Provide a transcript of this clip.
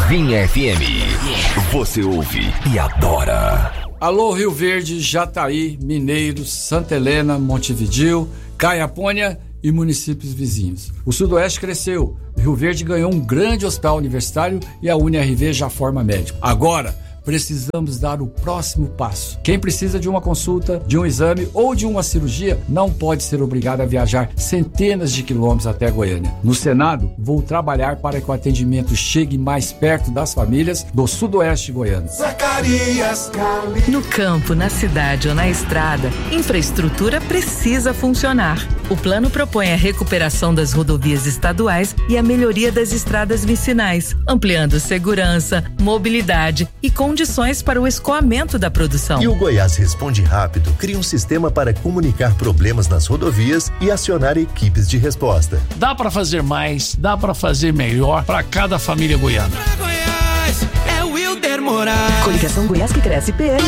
Vinha FM. Você ouve e adora. Alô, Rio Verde, Jataí, Mineiros, Santa Helena, Montevidéu, Caiapônia e municípios vizinhos. O Sudoeste cresceu. Rio Verde ganhou um grande hospital universitário e a UniRV já forma médico. Agora, precisamos dar o próximo passo. Quem precisa de uma consulta, de um exame ou de uma cirurgia não pode ser obrigado a viajar centenas de quilômetros até Goiânia. No Senado, vou trabalhar para que o atendimento chegue mais perto das famílias do Sudoeste goiano. No campo, na cidade ou na estrada, infraestrutura precisa funcionar. O plano propõe a recuperação das rodovias estaduais e a melhoria das estradas vicinais, ampliando segurança, mobilidade e condições para o escoamento da produção. E o Goiás Responde Rápido cria um sistema para comunicar problemas nas rodovias e acionar equipes de resposta. Dá para fazer mais, dá para fazer melhor para cada família goiana. Goiás é Wilder Moraes. Coligação Goiás que cresce, PL